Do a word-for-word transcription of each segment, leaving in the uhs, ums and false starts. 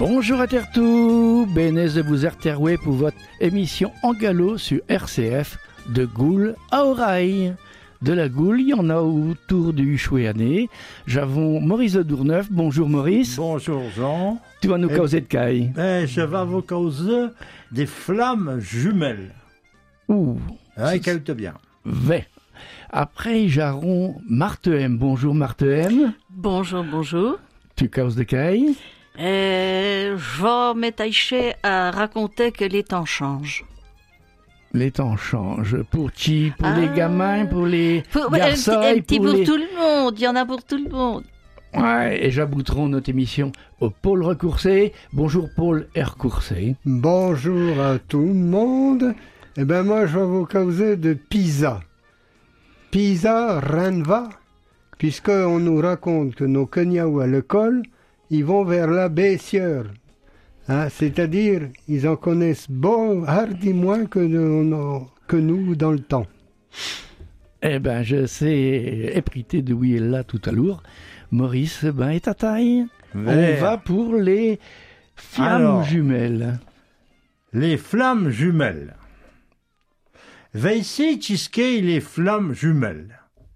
Bonjour à Tertou, bénez de vous erterouer pour votre émission en galop sur R C F de Goule à Oreille. De la Goule, il y en a autour du Chouéané. J'avons Maurice de Dourneuf. Bonjour Maurice. Bonjour Jean. Tu vas nous Et, causer de caille. Eh, je vais vous causer des flammes jumelles. Ouh. Hein, écoute bien. V. Après, j'aurons Marthe M. Bonjour Marthe M. Bonjour, bonjour. Tu causes de caille. Euh, je vais m'attacher à raconter que les temps changent. Les temps changent. Pour qui? Pour Ah. les gamins, pour les Pour, garçons, un petit, un petit pour pour les... tout le monde, il y en a pour tout le monde. Ouais, et j'abouterons notre émission au Paul Recoursé. Bonjour Paul Recoursé. Bonjour à tout le monde. Eh ben moi, je vais vous causer de Pisa. Pisa, rien ne va, puisqu'on nous raconte que nos cognaous à l'école, ils vont vers la baissière. Hein, c'est-à-dire, ils en connaissent bon, hardi moins que, nous, que nous dans le temps. Eh ben, je sais éprité de oui et là tout à l'heure. Maurice, ben, et ta taille. Vert. On va pour les flammes Alors. jumelles. Les flammes jumelles. Veillez tisquer les flammes jumelles.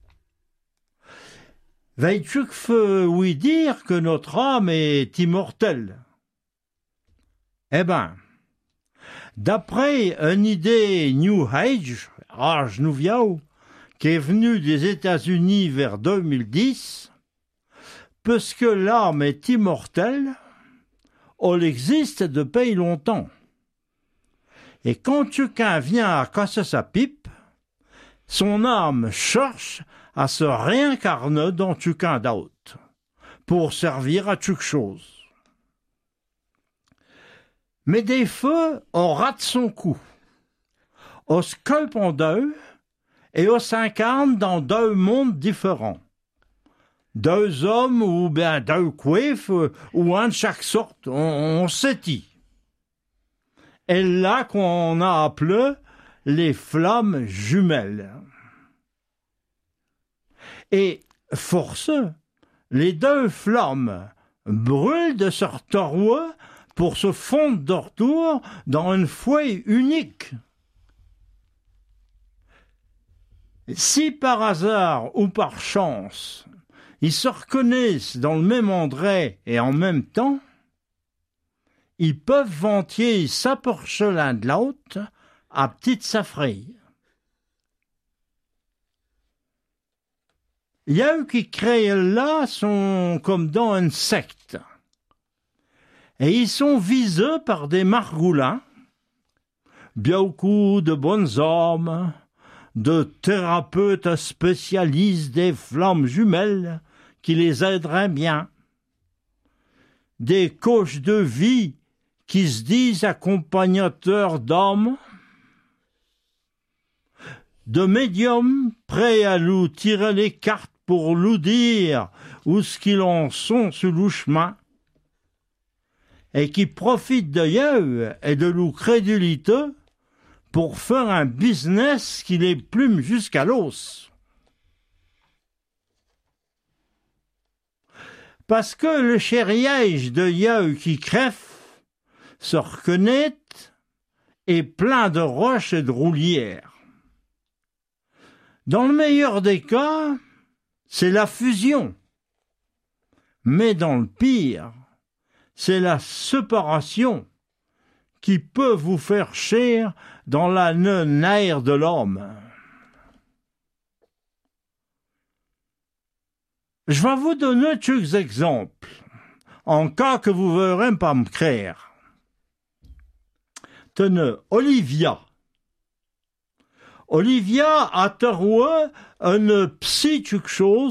Veille-tu que oui dire que notre âme est immortelle? Eh ben, d'après une idée New Age, âge nouveau, qui est venue des États-Unis vers deux mille dix, puisque l'âme est immortelle, elle existe depuis longtemps. Et quand quelqu'un vient à casser sa pipe, son âme cherche à se réincarner dans quelqu'un d'autre, pour servir à quelque chose. Mais des fois, on rate son coup. On se coupe en deux et on s'incarne dans deux mondes différents. Deux hommes ou bien deux coiffes ou un de chaque sorte, on, on s'étit. Et là qu'on a appelé les flammes jumelles. Et force, les deux flammes brûlent de ce retour pour se fondre de retour dans une fouille unique. Si par hasard ou par chance, ils se reconnaissent dans le même endroit et en même temps, ils peuvent vantier s'approcher l'un de l'autre à petite safraille. Il y a eux qui créent là sont comme dans une secte. Et ils sont visés par des margoulins, beaucoup de bonnes âmes, de thérapeutes spécialistes des flammes jumelles qui les aideraient bien, des coachs de vie qui se disent accompagnateurs d'âmes, de médiums prêts à nous tirer les cartes pour nous dire où ce qu'ils en sont sur le chemin, et qui profitent d'ailleurs et de nos crédulité pour faire un business qui les plume jusqu'à l'os. Parce que le chériage de yeux qui crève se reconnaît est plein de roches et de roulières. Dans le meilleur des cas, c'est la fusion. Mais dans le pire, c'est la séparation qui peut vous faire chair dans la nerf de l'homme. Je vais vous donner quelques exemples, en cas que vous ne verrez pas me croire. Tenez, Olivia. Olivia a trouvé une psy quelque chose